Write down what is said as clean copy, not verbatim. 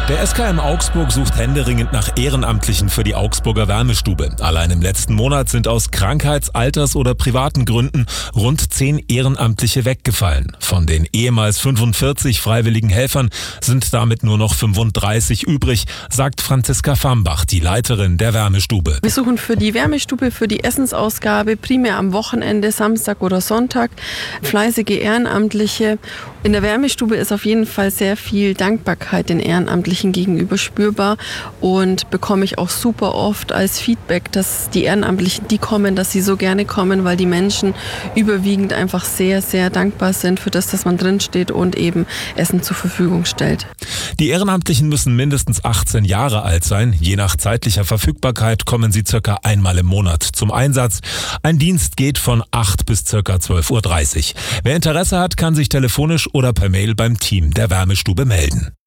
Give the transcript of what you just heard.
Der SKM Augsburg sucht händeringend nach Ehrenamtlichen für die Augsburger Wärmestube. Allein im letzten Monat sind aus Krankheits-, Alters- oder privaten Gründen rund 10 Ehrenamtliche weggefallen. Von den ehemals 45 freiwilligen Helfern sind damit nur noch 35 übrig, sagt Franziska Fambach, die Leiterin der Wärmestube. Wir suchen für die Wärmestube, für die Essensausgabe, primär am Wochenende, Samstag oder Sonntag, fleißige Ehrenamtliche. In der Wärmestube ist auf jeden Fall sehr viel Dankbarkeit den Ehrenamtlichen gegenüber spürbar und bekomme ich auch super oft als Feedback, dass die Ehrenamtlichen, die kommen, dass sie so gerne kommen, weil die Menschen überwiegend einfach sehr, sehr dankbar sind für das, dass man drinsteht und eben Essen zur Verfügung stellt. Die Ehrenamtlichen müssen mindestens 18 Jahre alt sein. Je nach zeitlicher Verfügbarkeit kommen sie circa einmal im Monat zum Einsatz. Ein Dienst geht von 8 bis circa 12:30 Uhr. Wer Interesse hat, kann sich telefonisch oder per Mail beim Team der Wärmestube melden.